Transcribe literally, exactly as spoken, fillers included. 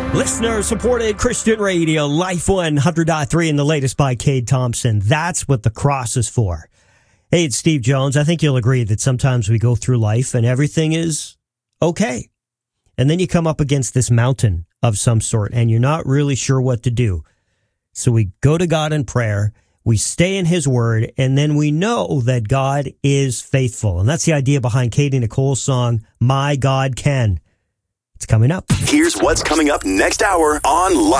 Listener-supported Christian radio, Life one hundred point three, and the latest by Cade Thompson. That's what the cross is for. Hey, it's Steve Jones. I think you'll agree that sometimes we go through life and everything is okay. And then you come up against this mountain of some sort and you're not really sure what to do. So we go to God in prayer, we stay in his word, and then we know that God is faithful. And that's the idea behind Katie Nicole's song, My God Can. It's coming up. Here's what's coming up next hour on Life.